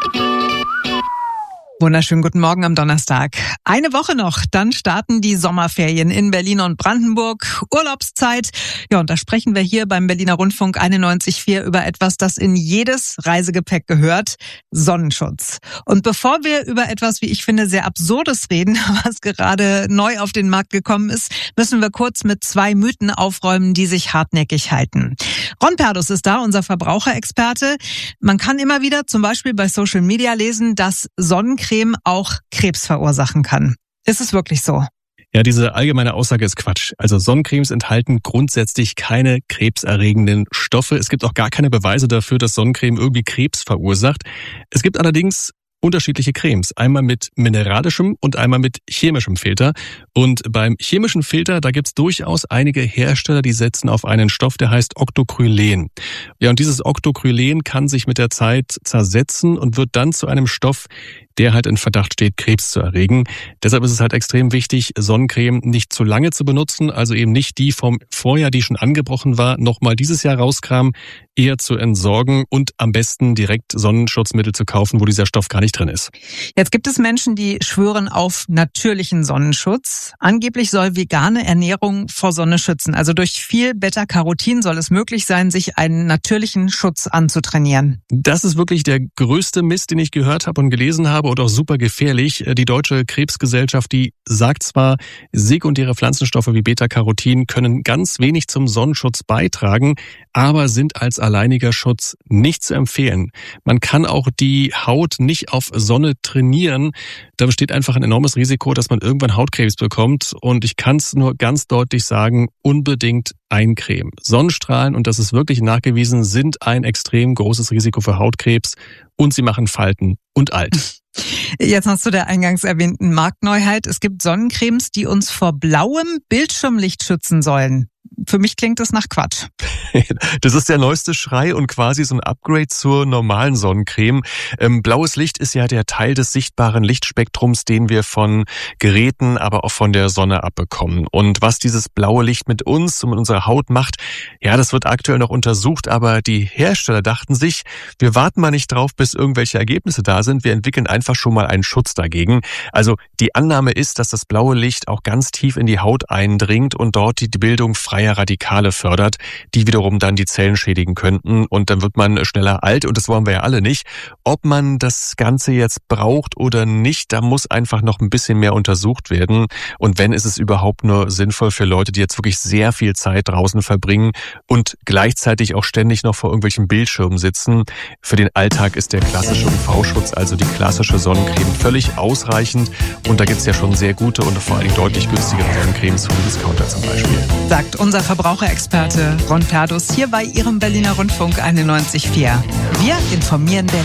Wunderschönen guten Morgen am Donnerstag. Eine Woche noch, dann starten die Sommerferien in Berlin und Brandenburg. Urlaubszeit. Ja, und da sprechen wir hier beim Berliner Rundfunk 91.4 über etwas, das in jedes Reisegepäck gehört. Sonnenschutz. Und bevor wir über etwas, wie ich finde, sehr Absurdes reden, was gerade neu auf den Markt gekommen ist, müssen wir kurz mit 2 Mythen aufräumen, die sich hartnäckig halten. Ron Perdus ist da, unser Verbraucherexperte. Man kann immer wieder zum Beispiel bei Social Media lesen, dass Sonnencreme auch Krebs verursachen kann. Ist es wirklich so? Ja, diese allgemeine Aussage ist Quatsch. Also Sonnencremes enthalten grundsätzlich keine krebserregenden Stoffe. Es gibt auch gar keine Beweise dafür, dass Sonnencreme irgendwie Krebs verursacht. Es gibt allerdings unterschiedliche Cremes. Einmal mit mineralischem und einmal mit chemischem Filter. Und beim chemischen Filter, da gibt's durchaus einige Hersteller, die setzen auf einen Stoff, der heißt Octocrylen. Ja, und dieses Octocrylen kann sich mit der Zeit zersetzen und wird dann zu einem Stoff, der halt in Verdacht steht, Krebs zu erregen. Deshalb ist es halt extrem wichtig, Sonnencreme nicht zu lange zu benutzen, also eben nicht die vom Vorjahr, die schon angebrochen war, nochmal dieses Jahr rauskramen, eher zu entsorgen und am besten direkt Sonnenschutzmittel zu kaufen, wo dieser Stoff gar nicht drin ist. Jetzt gibt es Menschen, die schwören auf natürlichen Sonnenschutz. Angeblich soll vegane Ernährung vor Sonne schützen. Also durch viel Beta-Carotin soll es möglich sein, sich einen natürlichen Schutz anzutrainieren. Das ist wirklich der größte Mist, den ich gehört habe und gelesen habe und auch super gefährlich. Die Deutsche Krebsgesellschaft, die sagt zwar, sekundäre Pflanzenstoffe wie Beta-Carotin können ganz wenig zum Sonnenschutz beitragen, aber sind als alleiniger Schutz nicht zu empfehlen. Man kann auch die Haut nicht auf Sonne trainieren. Da besteht einfach ein enormes Risiko, dass man irgendwann Hautkrebs bekommt. Und ich kann es nur ganz deutlich sagen, unbedingt eincremen. Sonnenstrahlen, und das ist wirklich nachgewiesen, sind ein extrem großes Risiko für Hautkrebs und sie machen Falten und alt. Jetzt hast du der eingangs erwähnten Marktneuheit. Es gibt Sonnencremes, die uns vor blauem Bildschirmlicht schützen sollen. Für mich klingt das nach Quatsch. Das ist der neueste Schrei und quasi so ein Upgrade zur normalen Sonnencreme. Blaues Licht ist ja der Teil des sichtbaren Lichtspektrums, den wir von Geräten, aber auch von der Sonne abbekommen. Und was dieses blaue Licht mit uns und mit unserer Haut macht, ja, das wird aktuell noch untersucht, aber die Hersteller dachten sich, wir warten mal nicht drauf, bis irgendwelche Ergebnisse da sind, wir entwickeln einfach schon mal einen Schutz dagegen. Also die Annahme ist, dass das blaue Licht auch ganz tief in die Haut eindringt und dort die Bildung freier Radikale fördert, die wiederum dann die Zellen schädigen könnten und dann wird man schneller alt und das wollen wir ja alle nicht. Ob man das Ganze jetzt braucht oder nicht, da muss einfach noch ein bisschen mehr untersucht werden und wenn, ist es überhaupt nur sinnvoll für Leute, die jetzt wirklich sehr viel Zeit draußen verbringen und gleichzeitig auch ständig noch vor irgendwelchen Bildschirmen sitzen. Für den Alltag ist der klassische UV-Schutz, also die klassische Sonnencreme, völlig ausreichend und da gibt es ja schon sehr gute und vor allem deutlich günstigere Sonnencremes vom Discounter zum Beispiel. Sagt unser Verbraucherexperte Ron Perdus hier bei Ihrem Berliner Rundfunk 91.4. Wir informieren Berlin.